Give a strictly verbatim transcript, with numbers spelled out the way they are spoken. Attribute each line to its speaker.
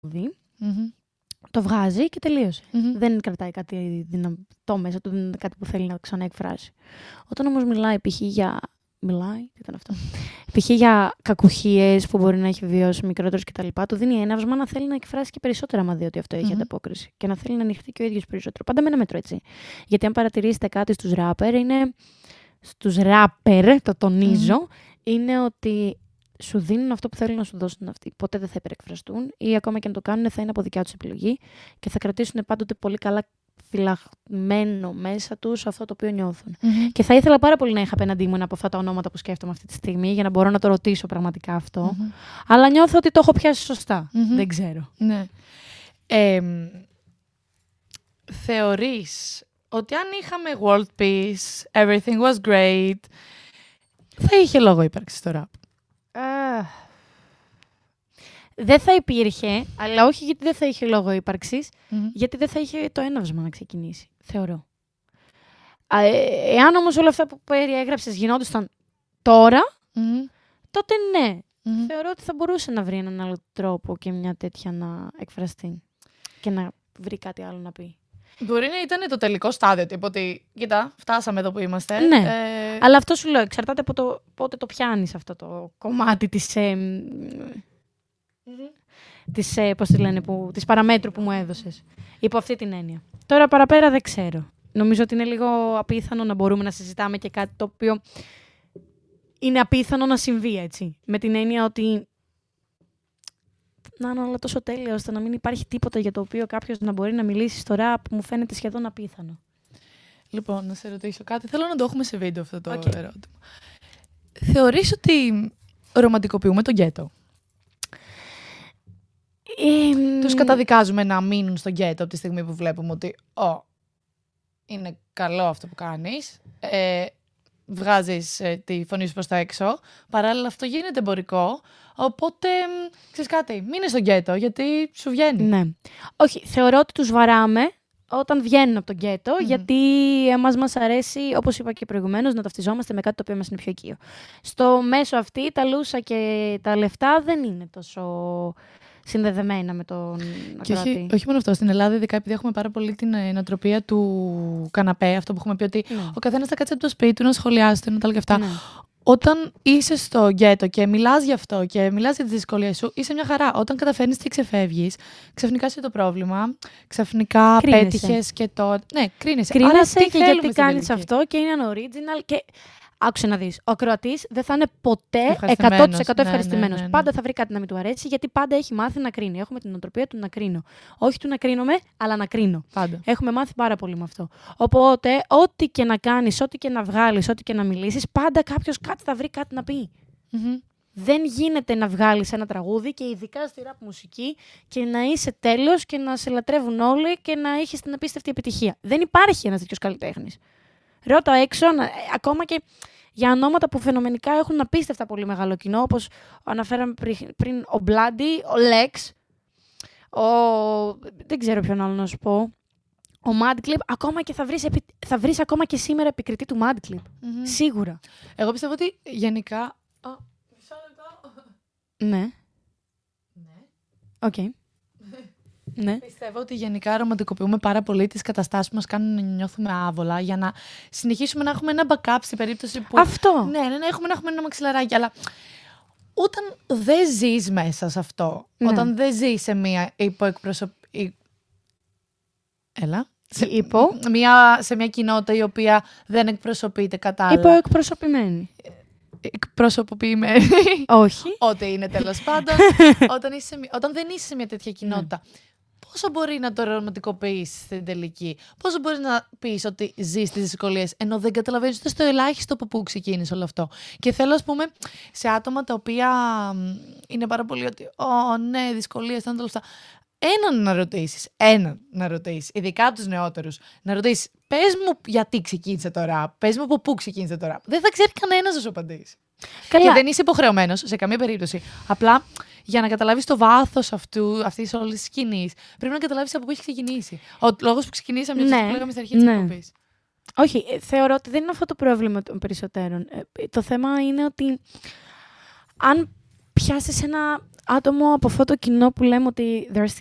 Speaker 1: Mm-hmm.
Speaker 2: Το βγάζει και τελείωσε.
Speaker 1: Mm-hmm.
Speaker 2: Δεν κρατάει κάτι δυνατό μέσα του, δεν είναι κάτι που θέλει να ξαναεκφράσει. Όταν όμως μιλάει π.χ. για. Μιλάει, τι ήταν αυτό. Π.χ. για κακουχίες που μπορεί να έχει βιώσει μικρότερος κτλ. Του δίνει έναυσμα να θέλει να εκφράσει και περισσότερα, άμα δει ότι αυτό έχει mm-hmm. ανταπόκριση. Και να θέλει να ανοιχτεί και ο ίδιος περισσότερο. Πάντα με ένα μέτρο έτσι. Γιατί αν παρατηρήσετε κάτι στους ράπερ, είναι. Στους ράπερ, το τονίζω, mm-hmm. είναι ότι σου δίνουν αυτό που θέλουν να σου δώσουν αυτοί. Ποτέ δεν θα υπερεκφραστούν ή ακόμα και αν το κάνουν θα είναι από δικιά τους επιλογή και θα κρατήσουν πάντοτε πολύ καλά φυλαγμένο μέσα τους αυτό το οποίο νιώθουν.
Speaker 1: Mm-hmm.
Speaker 2: Και θα ήθελα πάρα πολύ να είχα απέναντί μου από αυτά τα ονόματα που σκέφτομαι αυτή τη στιγμή για να μπορώ να το ρωτήσω πραγματικά αυτό. Mm-hmm. Αλλά νιώθω ότι το έχω πιάσει σωστά. Mm-hmm. Δεν ξέρω.
Speaker 1: Ναι. Ε, θεωρείς ότι αν είχαμε world peace, everything was great, θα είχε λόγο ύπαρξη στο rap?
Speaker 2: Uh, δεν θα υπήρχε, αλλά όχι γιατί δεν θα είχε λόγο ύπαρξης, mm-hmm. γιατί δεν θα είχε το έναυσμα να ξεκινήσει, θεωρώ. Ε, εάν όμως όλα αυτά που περιέγραψες γινόντουσαν τώρα,
Speaker 1: mm-hmm.
Speaker 2: τότε ναι.
Speaker 1: Mm-hmm.
Speaker 2: Θεωρώ ότι θα μπορούσε να βρει έναν άλλο τρόπο και μια τέτοια να εκφραστεί και να βρει κάτι άλλο να πει.
Speaker 1: Μπορεί να ήταν το τελικό στάδιο, τύπου ότι, κοίτα, φτάσαμε εδώ που είμαστε.
Speaker 2: Ναι,
Speaker 1: ε...
Speaker 2: αλλά αυτό σου λέω, εξαρτάται από το πότε το πιάνεις αυτό το κομμάτι της, ε,
Speaker 1: mm-hmm.
Speaker 2: της, ε, πώς τη λένε, που, της παραμέτρου που μου έδωσες. Υπό αυτή την έννοια. Τώρα παραπέρα δεν ξέρω. Νομίζω ότι είναι λίγο απίθανο να μπορούμε να συζητάμε και κάτι το οποίο είναι απίθανο να συμβεί, έτσι. Με την έννοια ότι να είναι όλα τόσο τέλεια, ώστε να μην υπάρχει τίποτα για το οποίο κάποιος να μπορεί να μιλήσει στο ραπ, μου φαίνεται σχεδόν απίθανο.
Speaker 1: Λοιπόν, να σε ρωτήσω κάτι. Θέλω να το έχουμε σε βίντεο αυτό το
Speaker 2: okay.
Speaker 1: ερώτημα. Θεωρείς ότι ρομαντικοποιούμε τον γκέτο?
Speaker 2: Ε,
Speaker 1: Τους καταδικάζουμε να μείνουν στο γκέτο από τη στιγμή που βλέπουμε ότι «Ω, είναι καλό αυτό που κάνεις». Ε, βγάζεις ε, τη φωνή σου προς τα έξω. Παράλληλα αυτό γίνεται εμπορικό. Οπότε, ξέρεις κάτι, μείνε στο γκέτο, γιατί σου βγαίνει.
Speaker 2: Ναι. Όχι, θεωρώ ότι τους βαράμε όταν βγαίνουν από το γκέτο, mm-hmm. γιατί εμάς μας αρέσει, όπως είπα και προηγουμένως, να ταυτιζόμαστε με κάτι το οποίο μας είναι πιο οικείο. Στο μέσο αυτή, τα λούσα και τα λεφτά δεν είναι τόσο συνδεδεμένα με τον
Speaker 1: και
Speaker 2: ακροατή.
Speaker 1: όχι, όχι μόνο αυτό. Στην Ελλάδα, ειδικά επειδή έχουμε πάρα πολύ την νοοτροπία του καναπέ, αυτό που έχουμε πει ότι ναι. ο καθένας θα κάτσει από το σπίτι του να σχολιάσει, να τα λέει και αυτά. Ναι. Όταν είσαι στο γκέτο και μιλάς γι' αυτό και μιλάς για τις δυσκολίες σου, είσαι μια χαρά. Όταν καταφέρνεις και ξεφεύγεις, ξαφνικά είσαι το πρόβλημα, ξαφνικά πέτυχες και το. Ναι, κρίνεσαι.
Speaker 2: Κρίνεσαι Άρα, και γιατί κάνεις αυτό και είναι unoriginal. Και άκουσε να δεις. Ο ακροατής δεν θα είναι ποτέ εκατό τοις εκατό ευχαριστημένος. Ναι, ναι, ναι, ναι. Πάντα θα βρει κάτι να μην του αρέσει, γιατί πάντα έχει μάθει να κρίνει. Έχουμε την νοοτροπία του να κρίνω. Όχι του να κρίνομαι, αλλά να κρίνω.
Speaker 1: Πάντα.
Speaker 2: Έχουμε μάθει πάρα πολύ με αυτό. Οπότε, ό,τι και να κάνεις, ό,τι και να βγάλεις, ό,τι και να μιλήσεις, πάντα κάποιος κάτι θα βρει κάτι να πει.
Speaker 1: Mm-hmm.
Speaker 2: Δεν γίνεται να βγάλεις ένα τραγούδι και ειδικά στη ραπ μουσική και να είσαι τέλος και να σε λατρεύουν όλοι και να έχεις την απίστευτη επιτυχία. Δεν υπάρχει ένας τέτοιος καλλιτέχνης. Ρώτα έξω, να, ακόμα και για ονόματα που φαινομενικά έχουν απίστευτα πολύ μεγάλο κοινό, όπως αναφέραμε πριν, πριν ο Bloody, ο Lex, ο... δεν ξέρω ποιον άλλο να σου πω, ο Madclip, ακόμα και θα βρεις, επι... θα βρεις ακόμα και σήμερα επικριτή του Madclip. Mm-hmm. Σίγουρα.
Speaker 1: Εγώ πιστεύω ότι γενικά... Oh, μισό λεπτό.
Speaker 2: Ναι.
Speaker 1: Ναι.
Speaker 2: Οκ. Okay. Ναι.
Speaker 1: Πιστεύω ότι γενικά ρομαντικοποιούμε πάρα πολύ τις καταστάσεις που μας κάνουν να νιώθουμε άβολα για να συνεχίσουμε να έχουμε ένα backup στην περίπτωση που.
Speaker 2: Αυτό.
Speaker 1: Ναι, ναι, ναι, έχουμε να έχουμε ένα μαξιλαράκι. Αλλά όταν δεν ζεις μέσα σε αυτό, ναι. όταν δεν ζεις σε μια υποεκπροσωπη. Έλα.
Speaker 2: Σε... Υπό.
Speaker 1: Μια... σε μια κοινότητα η οποία δεν εκπροσωπείται κατάλληλα.
Speaker 2: Υποεκπροσωπημένη.
Speaker 1: Εκπροσωποποιημένη.
Speaker 2: Όχι.
Speaker 1: Ό,τι είναι τέλος πάντων. όταν, είσαι, όταν δεν είσαι σε μια τέτοια κοινότητα. Mm. Πόσο μπορεί να το ρομαντικοποιείς στην τελική, πόσο μπορεί να πεις ότι ζεις τις δυσκολίες, ενώ δεν καταλαβαίνεις ούτε στο ελάχιστο από πού ξεκίνησε όλο αυτό. Και θέλω, ας πούμε, σε άτομα τα οποία είναι πάρα πολύ ότι, Ω, ναι, δυσκολίες, ήταν όλα αυτά. Έναν να ρωτήσεις, έναν να ρωτήσεις, ειδικά από τους νεότερους, να ρωτήσεις, πες μου γιατί ξεκίνησε το ραπ, πες μου από πού ξεκίνησε το ραπ. Δεν θα ξέρει κανένας να σου απαντήσει. Καλά. Και δεν είσαι υποχρεωμένος σε καμία περίπτωση. Απλά για να καταλάβεις το βάθος αυτής όλης της σκηνής, πρέπει να καταλάβεις από πού έχει ξεκινήσει. Ο λόγος που ξεκινήσαμε, ναι, που λέγαμε στην αρχή της
Speaker 2: ναι.
Speaker 1: εκπομπής.
Speaker 2: Όχι, θεωρώ ότι δεν είναι αυτό το πρόβλημα των περισσότερων. Το θέμα είναι ότι αν πιάσεις ένα άτομο από αυτό το κοινό που λέμε ότι they're